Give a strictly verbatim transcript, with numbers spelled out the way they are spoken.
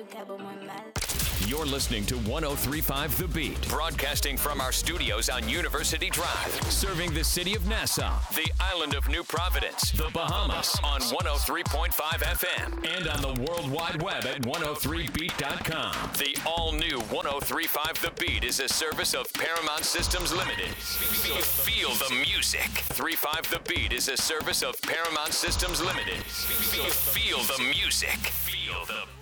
You're listening to one oh three point five The Beat, broadcasting from our studios on University Drive, serving the city of Nassau, the island of New Providence, the Bahamas on one oh three point five F M, and on the World Wide Web at one oh three beat dot com. The all-new one oh three point five The Beat is a service of Paramount Systems Limited. Feel the music. three point five The Beat is a service of Paramount Systems Limited. Feel the music. Feel the